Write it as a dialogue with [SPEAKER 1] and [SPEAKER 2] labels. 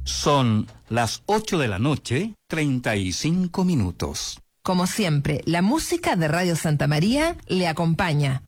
[SPEAKER 1] Son las 8 de la noche, 35 minutos.
[SPEAKER 2] Como siempre, la música de Radio Santa María le acompaña.